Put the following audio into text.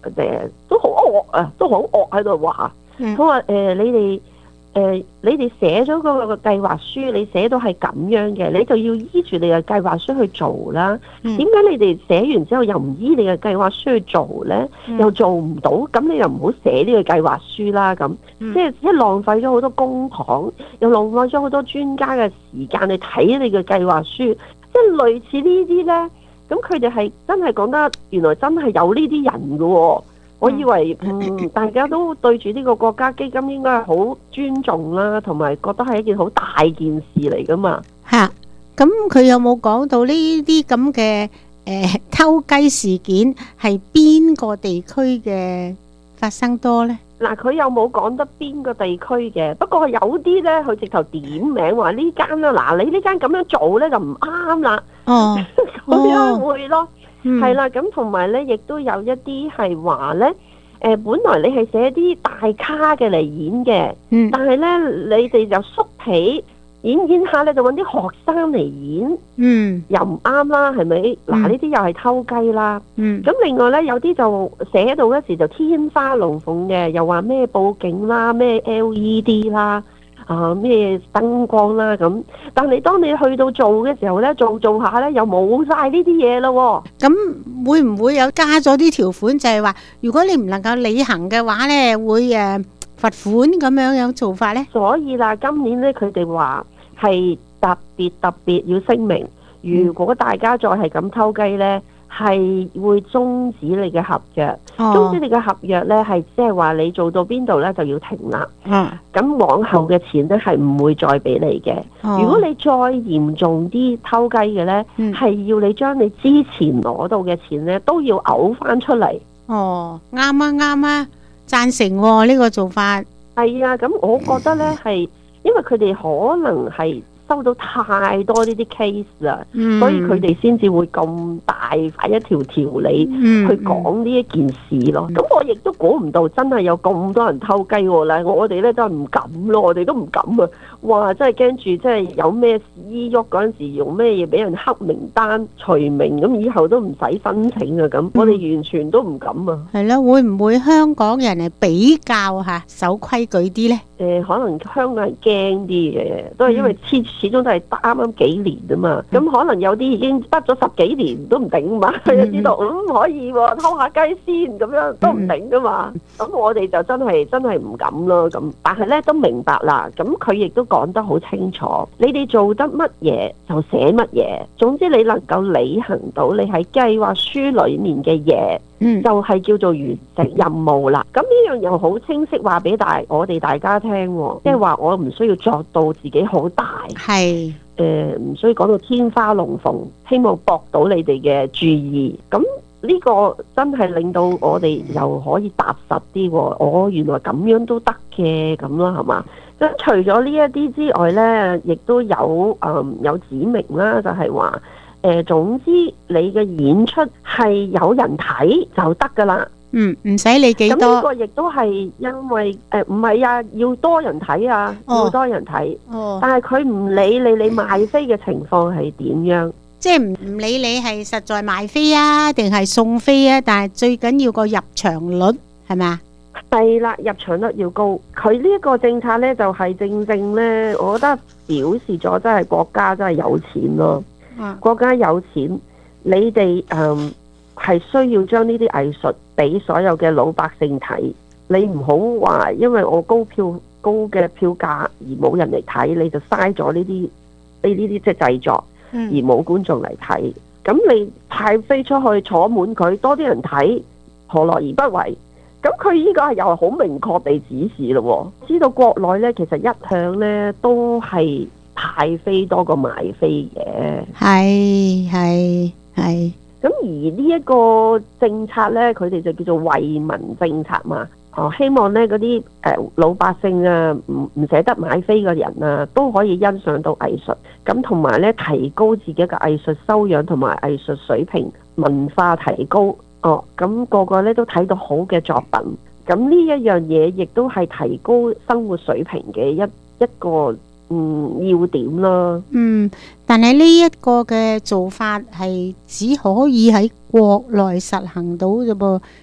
都好惡啊，都好惡喺度話，佢話你哋寫咗嗰個計劃書，你寫到係咁樣嘅，你就要依住你嘅計劃書去做啦。點解你哋寫完之後又唔依你嘅計劃書去做呢？又做唔到，咁你又唔好寫呢個計劃書啦。咁即係一浪費咗好多公帑，又浪費咗好多專家嘅時間去睇你嘅計劃書，即係類似呢啲呢。咁佢哋係真係講得，原來真係有呢啲人㗎喎。我以為大家都對住呢個國家基金應該係好尊重啦，同埋覺得係一件好大件事嚟噶嘛。 嚇，咁佢有冇講到呢啲咁嘅偷雞事件係邊個地區嘅發生多呢？ 嗱，佢有冇講得邊個地區嘅？不過有啲呢，佢直頭點名話呢間啦，嗱，你呢間咁樣做呢，就唔啱啦。哦，咁樣會咯。係啦，咁同埋咧，亦都有一啲係話咧，本來你係寫啲大咖嘅嚟演嘅，但係咧你哋就縮皮演下咧，就揾啲學生嚟演，又唔啱啦，係咪？嗱，呢啲又係偷雞啦。咁另外咧，有啲就寫到嗰時就天花龍鳳嘅，又話咩佈景啦，咩 LED 啦。咩燈光啦咁，但係當你去到做嘅時候咧，做下咧又冇晒呢啲嘢咯。咁會唔會有加咗啲條款，就係話如果你唔能夠履行嘅話咧，會罰款咁樣做法咧？ 所以啦，今年咧佢哋話係特別要聲明，如果大家再係咁偷雞咧，係會終止你嘅合約。終止你嘅合約咧，係即係話你做到邊度咧就要停啦。咁往後嘅錢咧係唔會再俾你嘅。如果你再嚴重啲偷雞嘅咧，係要你將你之前攞到嘅錢咧都要嘔翻出嚟。 啱啊，贊成呢個做法。 係啊，咁我覺得咧係，因為佢哋可能係收到太多呢啲 case 啦，所以佢哋先至會咁大塊一條條理去講呢一件事咯。咁我亦都估唔到真係有咁多人偷雞喎啦！我哋咧真係唔敢咯，我哋都唔敢啊！哇！真係驚住，即係有咩事喐嗰陣時用咩嘢俾人黑名單除名，咁以後都唔使申請啊！咁我哋完全都唔敢啊！ 係啦，會唔會香港人係比較守規矩啲呢？ 可能香港人驚啲嘅，都係因為始終都係啱啱幾年啊嘛，咁可能有啲已經畢咗10幾年都唔定嘛，佢就知道可以喎，偷下雞先咁樣都唔定噶嘛。咁我哋就真係唔敢咯。咁但係咧都明白啦，咁佢亦都講得好清楚，你哋做得乜嘢就寫乜嘢，總之你能夠履行到你喺計劃書裏面嘅嘢，就係叫做完成任務啦。咁呢樣又好清晰話俾我哋大家聽，即係話我唔需要作到自己好大，係唔需要講到天花龍鳳，希望博到你哋嘅注意。咁呢個真係令到我哋又可以踏實啲，原來咁樣都得嘅咁啦，係嘛？咁除咗呢一啲之外呢，亦都有指明啦，就係話總之你嘅演出係有人睇就得噶啦。 唔使理幾多。 咁呢個亦都係因為唔係啊，要多人睇啊，要多人睇。但係佢唔理你賣飛嘅情況係點樣， 即係唔理你係實在賣飛啊，定係送飛啊，但係最緊要個入場率係咪啊？ 係啦，入場率要高。佢呢一個政策呢，就係正正呢，我覺得表示咗真係國家真係有錢咯。國家有錢，你哋係需要將呢啲藝術俾所有嘅老百姓睇。你唔好話因為我高嘅票價而冇人嚟睇，你就嘥咗呢啲即係製作，而冇觀眾嚟睇。咁你派飛出去坐滿佢，多啲人睇，何樂而不為？咁佢依個係又係好明確地指示咯。知道國內呢，其實一向呢都係派飛多過買飛嘅。係。咁而呢一個政策呢，佢哋就叫做惠民政策嘛。希望呢嗰啲老百姓啊，唔捨得買飛嘅人啊，都可以欣賞到藝術。咁同埋呢，提高自己嘅藝術修養同埋藝術水平，文化提高。咁個個呢都睇到好嘅作品。咁呢一樣嘢亦都係提高生活水平嘅一個要點啦。 但係呢一個嘅做法係只可以喺國內實行到啫噃，